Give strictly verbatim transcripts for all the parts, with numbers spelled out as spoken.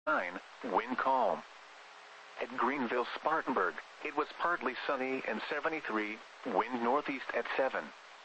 nine, wind calm. At Greenville, Spartanburg, it was partly sunny and seventy-three, wind northeast at seven.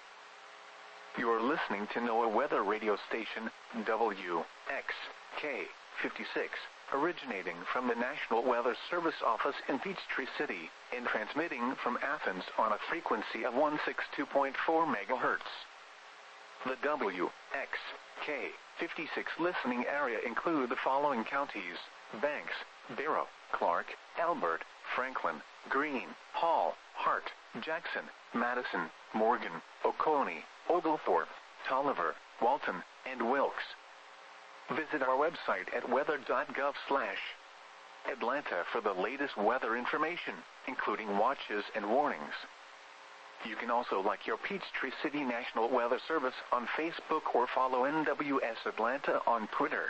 You're listening to NOAA Weather Radio Station, W X K fifty-six, originating from the National Weather Service office in Peachtree City, and transmitting from Athens on a frequency of one sixty-two point four megahertz. The W X K fifty-six listening area include the following counties: Banks, Barrow, Clark, Elbert, Franklin, Greene, Hall, Hart, Jackson, Madison, Morgan, Oconee, Oglethorpe, Tolliver, Walton, and Wilkes. Visit our website at weather dot gov slash Atlanta for the latest weather information, including watches and warnings. You can also like your Peachtree City National Weather Service on Facebook or follow N W S Atlanta on Twitter.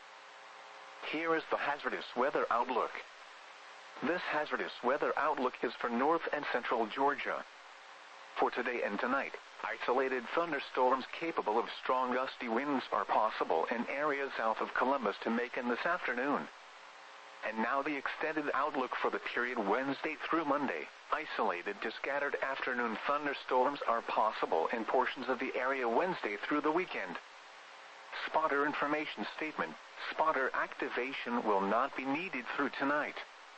Here is the hazardous weather outlook. This hazardous weather outlook is for north and central Georgia. For today and tonight, isolated thunderstorms capable of strong gusty winds are possible in areas south of Columbus to Macon this afternoon. And now the extended outlook for the period Wednesday through Monday. Isolated to scattered afternoon thunderstorms are possible in portions of the area Wednesday through the weekend. Spotter information statement: spotter activation will not be needed through tonight.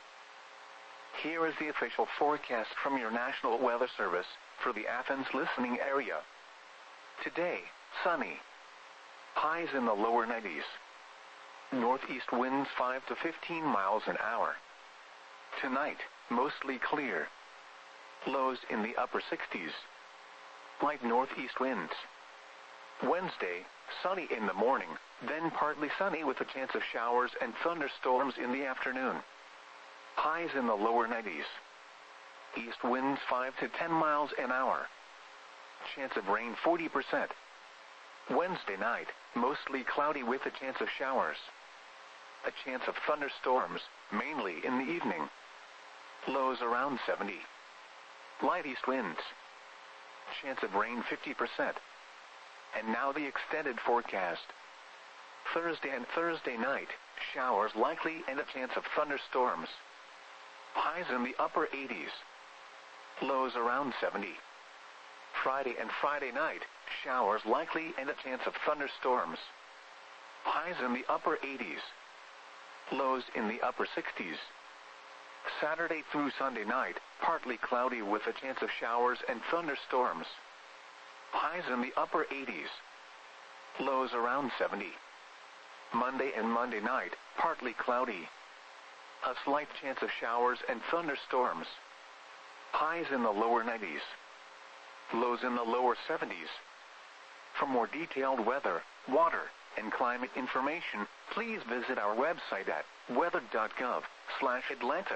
Here is the official forecast from your National Weather Service for the Athens listening area. Today, sunny. Highs in the lower nineties. Northeast winds five to fifteen miles an hour. Tonight, mostly clear. Lows in the upper sixties. Light northeast winds. Wednesday, sunny in the morning, then partly sunny with a chance of showers and thunderstorms in the afternoon. Highs in the lower nineties. East winds five to ten miles an hour. Chance of rain forty percent. Wednesday night, mostly cloudy with a chance of showers. A chance of thunderstorms, mainly in the evening. Lows around seventy. Light east winds. Chance of rain fifty percent. And now the extended forecast. Thursday and Thursday night, showers likely and a chance of thunderstorms. Highs in the upper eighties. Lows around seventy. Friday and Friday night, showers likely and a chance of thunderstorms. Highs in the upper eighties. Lows in the upper sixties. Saturday through Sunday night, partly cloudy with a chance of showers and thunderstorms. Highs in the upper eighties. Lows around seventy. Monday and Monday night, partly cloudy. A slight chance of showers and thunderstorms. Highs in the lower nineties. Lows in the lower seventies. For more detailed weather, water, and climate information, please visit our website at weather dot gov slash Atlanta.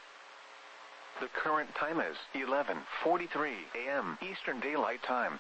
The current time is eleven forty-three a m Eastern Daylight Time.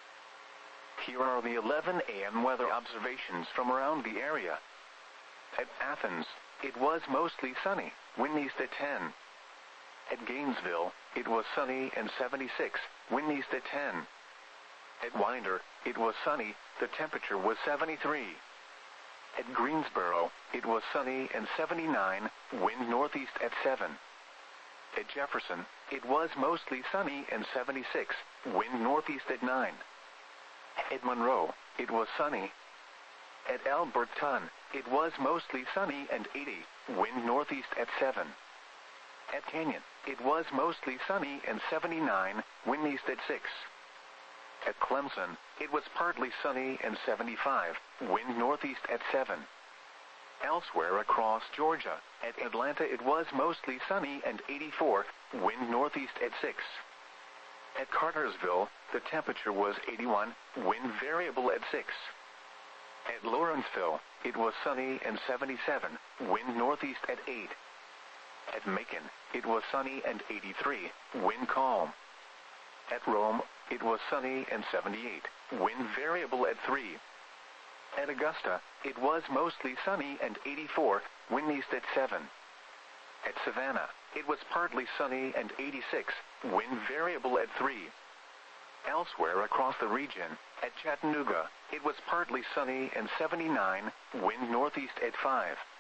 Here are the eleven a m weather observations from around the area. At Athens, it was mostly sunny, wind east at ten. At Gainesville, it was sunny and seventy-six, wind east at ten. At Winder, it was sunny, the temperature was seventy-three. At Greensboro, it was sunny and seventy-nine, wind northeast at seven. At Jefferson, it was mostly sunny and seventy-six, wind northeast at nine. At Monroe, it was sunny. At Alberton, it was mostly sunny and eighty, wind northeast at seven. At Canyon, it was mostly sunny and seventy-nine, wind east at six. At Clemson, it was partly sunny and seventy-five, wind northeast at seven. Elsewhere across Georgia, at Atlanta it was mostly sunny and eighty-four, wind northeast at six. At Cartersville, the temperature was eighty-one, wind variable at six. At Lawrenceville, it was sunny and seventy-seven, wind northeast at eight. At Macon, it was sunny and eighty-three, wind calm. At Rome, it was sunny and seventy-eight, wind variable at three. At Augusta, it was mostly sunny and eighty-four, wind east at seven. At Savannah, it was partly sunny and eighty-six, wind variable at three. Elsewhere across the region, at Chattanooga, it was partly sunny and seventy-nine, wind northeast at five.